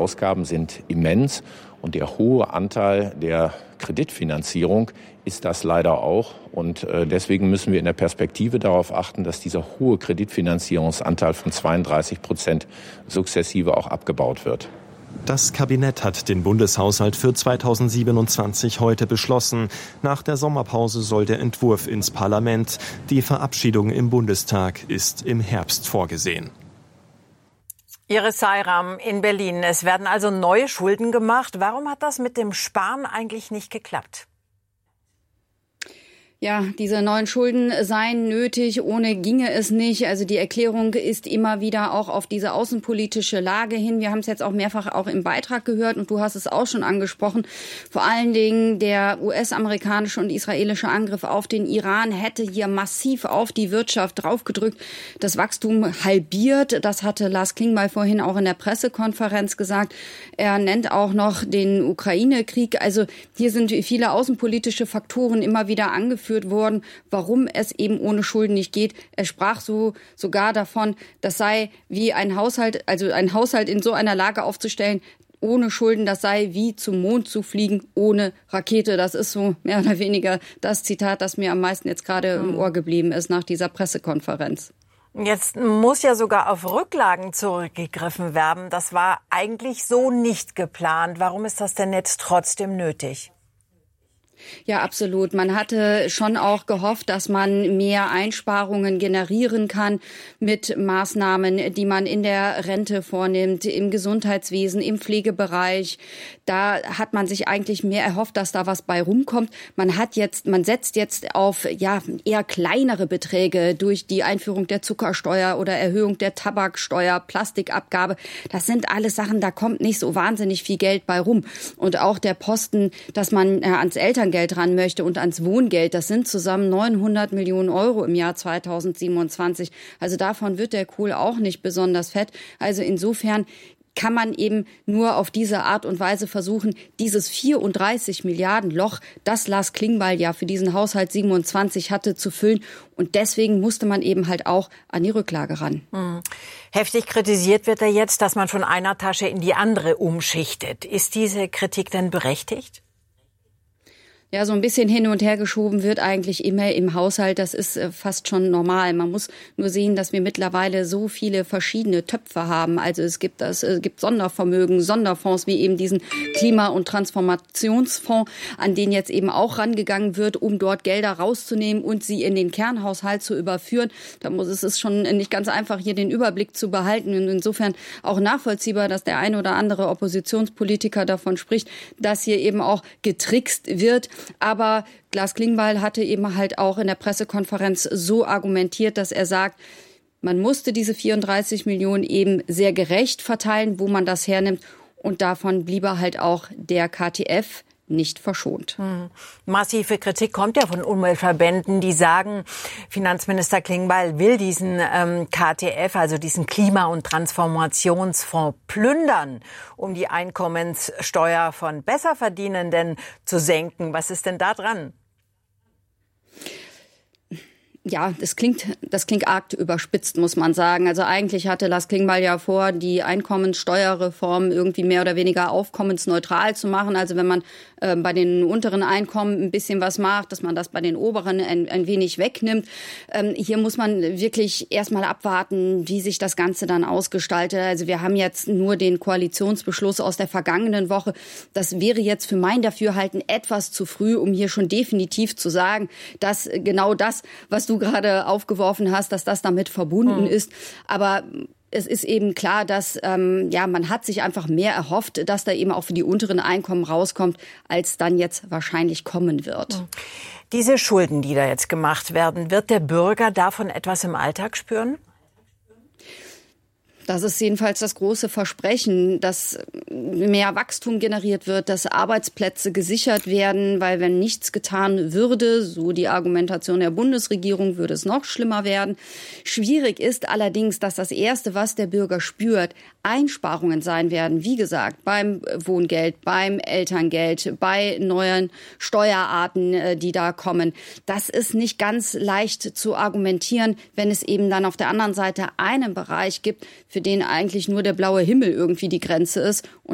Ausgaben sind immens und der hohe Anteil der Kreditfinanzierung ist das leider auch. Und deswegen müssen wir in der Perspektive darauf achten, dass dieser hohe Kreditfinanzierungsanteil von 32% sukzessive auch abgebaut wird. Das Kabinett hat den Bundeshaushalt für 2027 heute beschlossen. Nach der Sommerpause soll der Entwurf ins Parlament. Die Verabschiedung im Bundestag ist im Herbst vorgesehen. Iris Seiram in Berlin. Es werden also neue Schulden gemacht. Warum hat das mit dem Sparen eigentlich nicht geklappt? Ja, diese neuen Schulden seien nötig, ohne ginge es nicht. Also die Erklärung ist immer wieder auch auf diese außenpolitische Lage hin. Wir haben es jetzt auch mehrfach auch im Beitrag gehört und du hast es auch schon angesprochen. Vor allen Dingen der US-amerikanische und israelische Angriff auf den Iran hätte hier massiv auf die Wirtschaft draufgedrückt, das Wachstum halbiert. Das hatte Lars Klingbeil vorhin auch in der Pressekonferenz gesagt. Er nennt auch noch den Ukraine-Krieg. Also hier sind viele außenpolitische Faktoren immer wieder angeführt worden, warum es eben ohne Schulden nicht geht. Er sprach sogar davon, das sei wie ein Haushalt, also ein Haushalt in so einer Lage aufzustellen, ohne Schulden, das sei wie zum Mond zu fliegen ohne Rakete. Das ist so mehr oder weniger das Zitat, das mir am meisten jetzt gerade im Ohr geblieben ist nach dieser Pressekonferenz. Jetzt muss ja sogar auf Rücklagen zurückgegriffen werden. Das war eigentlich so nicht geplant. Warum ist das denn jetzt trotzdem nötig? Ja, absolut. Man hatte schon auch gehofft, dass man mehr Einsparungen generieren kann mit Maßnahmen, die man in der Rente vornimmt, im Gesundheitswesen, im Pflegebereich. Da hat man sich eigentlich mehr erhofft, dass da was bei rumkommt. Man setzt jetzt auf, eher kleinere Beträge durch die Einführung der Zuckersteuer oder Erhöhung der Tabaksteuer, Plastikabgabe. Das sind alles Sachen, da kommt nicht so wahnsinnig viel Geld bei rum. Und auch der Posten, dass man ans Elterngeld ran möchte und ans Wohngeld, das sind zusammen 900 Millionen Euro im Jahr 2027. Also davon wird der Kohl auch nicht besonders fett. Also insofern kann man eben nur auf diese Art und Weise versuchen, dieses 34 Milliarden Loch, das Lars Klingbeil ja für diesen Haushalt 27 hatte, zu füllen. Und deswegen musste man eben halt auch an die Rücklage ran. Heftig kritisiert wird jetzt, dass man von einer Tasche in die andere umschichtet. Ist diese Kritik denn berechtigt? Ja, so ein bisschen hin und her geschoben wird eigentlich immer im Haushalt. Das ist fast schon normal. Man muss nur sehen, dass wir mittlerweile so viele verschiedene Töpfe haben. Also es gibt Sondervermögen, Sonderfonds wie eben diesen Klima- und Transformationsfonds, an den jetzt eben auch rangegangen wird, um dort Gelder rauszunehmen und sie in den Kernhaushalt zu überführen. Es ist schon nicht ganz einfach, hier den Überblick zu behalten. Und insofern auch nachvollziehbar, dass der ein oder andere Oppositionspolitiker davon spricht, dass hier eben auch getrickst wird. Aber Lars Klingbeil hatte eben halt auch in der Pressekonferenz so argumentiert, dass er sagt, man musste diese 34 Millionen eben sehr gerecht verteilen, wo man das hernimmt. Und davon bliebe halt auch der KTF nicht verschont. Massive Kritik kommt ja von Umweltverbänden, die sagen, Finanzminister Klingbeil will diesen KTF, also diesen Klima- und Transformationsfonds, plündern, um die Einkommenssteuer von Besserverdienenden zu senken. Was ist denn da dran? Ja, das klingt arg überspitzt, muss man sagen. Also eigentlich hatte Lars Klingbeil ja vor, die Einkommenssteuerreform irgendwie mehr oder weniger aufkommensneutral zu machen. Also wenn man bei den unteren Einkommen ein bisschen was macht, dass man das bei den oberen ein wenig wegnimmt. Hier muss man wirklich erstmal abwarten, wie sich das Ganze dann ausgestaltet. Also wir haben jetzt nur den Koalitionsbeschluss aus der vergangenen Woche. Das wäre jetzt für mein Dafürhalten etwas zu früh, um hier schon definitiv zu sagen, dass genau das, was du gerade aufgeworfen hast, dass das damit verbunden ist. Aber es ist eben klar, dass man hat sich einfach mehr erhofft, dass da eben auch für die unteren Einkommen rauskommt, als dann jetzt wahrscheinlich kommen wird. Diese Schulden, die da jetzt gemacht werden, wird der Bürger davon etwas im Alltag spüren? Das ist jedenfalls das große Versprechen, dass mehr Wachstum generiert wird, dass Arbeitsplätze gesichert werden, weil wenn nichts getan würde, so die Argumentation der Bundesregierung, würde es noch schlimmer werden. Schwierig ist allerdings, dass das Erste, was der Bürger spürt, Einsparungen sein werden. Wie gesagt, beim Wohngeld, beim Elterngeld, bei neuen Steuerarten, die da kommen. Das ist nicht ganz leicht zu argumentieren, wenn es eben dann auf der anderen Seite einen Bereich gibt, für den eigentlich nur der blaue Himmel irgendwie die Grenze ist.